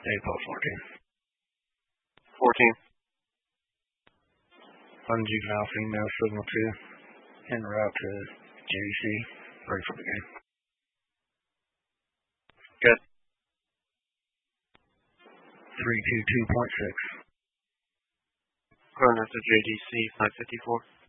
April 14. Unjuvenile female signal 2. En route to GDC. Ready for the game. Good. 322.6. Corner to JDC 554.